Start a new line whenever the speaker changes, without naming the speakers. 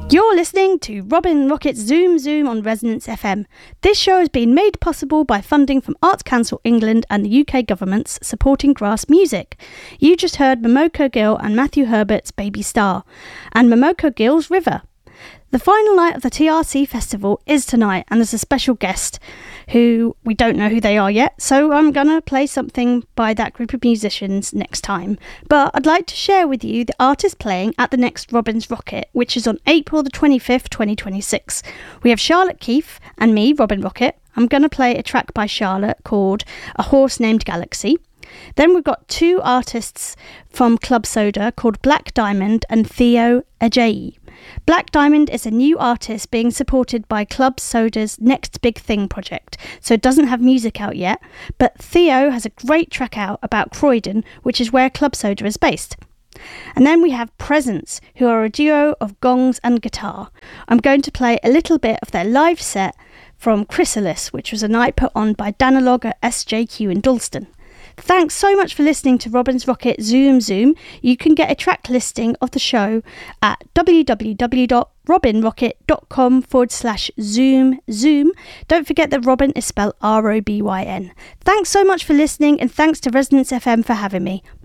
You're listening to Robin Rocket's Zoom Zoom on Resonance FM. This show has been made possible by funding from Arts Council England and the UK governments supporting grass music. You just heard Momoko Gill and Matthew Herbert's Baby Star, and Momoko Gill's River. The final night of the TRC Festival is tonight, and there's a special guest who we don't know who they are yet, so I'm going to play something by that group of musicians next time. But I'd like to share with you the artist playing at the next Robin's Rocket, which is on April the 25th, 2026. We have Charlotte Keefe and me, Robin Rocket. I'm going to play a track by Charlotte called A Horse Named Galaxy. Then we've got two artists from Club Soda called Black Diamond and Theo Ajayi. Black Diamond is a new artist being supported by Club Soda's Next Big Thing project, so it doesn't have music out yet, but Theo has a great track out about Croydon, which is where Club Soda is based. And then we have Presence, who are a duo of gongs and guitar. I'm going to play a little bit of their live set from Chrysalis, which was a night put on by Danilog at SJQ in Dalston. Thanks so much for listening to Robin's Rocket Zoom Zoom. You can get a track listing of the show at www.robinrocket.com/zoom zoom. Don't forget that Robin is spelled Robyn. Thanks so much for listening, and thanks to Resonance FM for having me.